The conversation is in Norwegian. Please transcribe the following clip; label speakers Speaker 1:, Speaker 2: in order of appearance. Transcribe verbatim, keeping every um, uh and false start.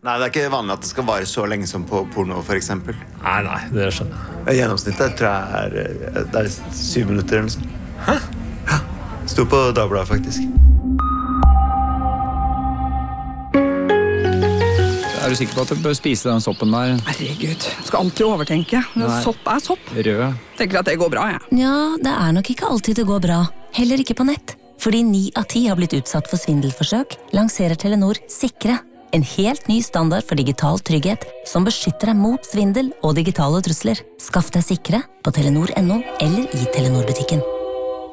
Speaker 1: Nei, det er ikke vanlig at det skal vare så lenge som på porno, for eksempel.
Speaker 2: Nei, nei, det skjønner jeg.
Speaker 1: Gjennomsnittet tror jeg er, det er syv minutter eller noe sånt. Hæ? Ja, stod på Dagbladet faktisk.
Speaker 3: Er du sikker på at du bør spise den soppen der?
Speaker 4: Herregud, jeg skal alltid overtenke. Sopp er sopp.
Speaker 3: Rød.
Speaker 4: Tenker at det går bra, jeg.
Speaker 5: Ja, det er nok ikke alltid det går bra. Heller ikke på nett. Fordi ni av ti har blitt utsatt for svindelforsøk, lanserer Telenor Sikre. En helt ny standard for digital trygghet som beskytter deg mot svindel og digitale trusler. Skaff deg Sikre på telenor punktum no eller i Telenor-butikken.